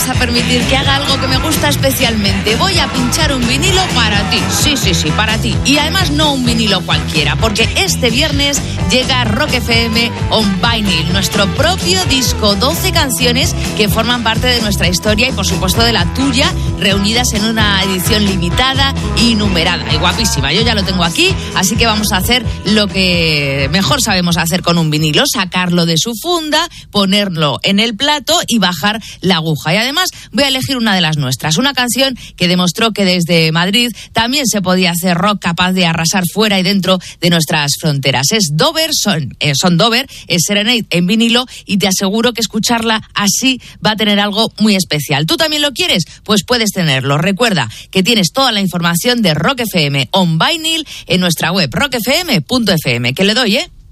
vas a permitir que haga algo que me gusta especialmente. Voy a pinchar un vinilo para ti. Sí, para ti. Y además no un vinilo cualquiera, porque este viernes llega Rock FM on Vinyl, nuestro propio disco, 12 canciones que forman parte de nuestra historia y por supuesto de la tuya, reunidas en una edición limitada y numerada y guapísima. Yo ya lo tengo aquí, así que vamos a hacer lo que mejor sabemos hacer con un vinilo, sacarlo de su funda, ponerlo en el plato y bajar la aguja. Y además voy a elegir una de las nuestras, una canción que demostró que desde Madrid también se podía hacer rock capaz de arrasar fuera y dentro de nuestras fronteras. Es Dover, son Dover, es Serenade en vinilo y te aseguro que escucharla así va a tener algo muy especial. ¿Tú también lo quieres? Pues puedes tenerlo. Recuerda que tienes toda la información de Rock FM on Vinyl en nuestra web rockfm.fm. Que le doy,